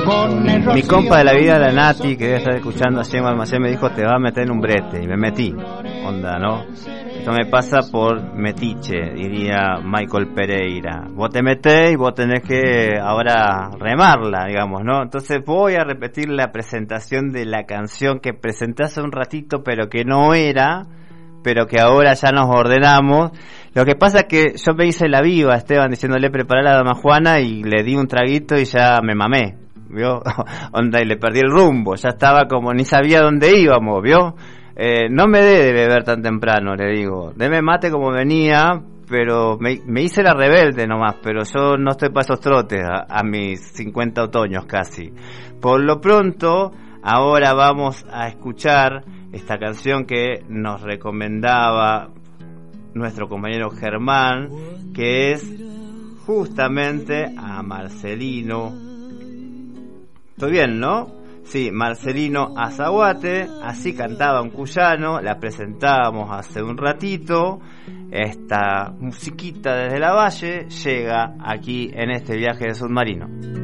Mi compa de la vida, la Nati, que debe estar escuchando así en Almacén, me dijo: te va a meter en un brete. Y me metí. Onda, ¿no? Esto me pasa por metiche, diría Michael Pereira. Vos te metés y vos tenés que ahora remarla, digamos, ¿no? Entonces voy a repetir la presentación de la canción que presenté hace un ratito, pero que no era, pero que ahora ya nos ordenamos. Lo que pasa es que yo me hice la viva, Esteban, diciéndole preparar a la dama Juana, y le di un traguito y ya me mamé, ¿vio? Onda, y le perdí el rumbo, ya estaba como, ni sabía dónde íbamos, ¿vio? No me dé de beber tan temprano, le digo. Deme mate como venía, pero me hice la rebelde nomás, pero yo no estoy para esos trotes a mis 50 otoños casi. Por lo pronto, ahora vamos a escuchar esta canción que nos recomendaba nuestro compañero Germán, que es justamente a Marcelino. ¿Estoy bien, no? Sí, Marcelino Azaguate, así cantaba un cuyano, la presentábamos hace un ratito. Esta musiquita desde la valle llega aquí en este viaje de submarino.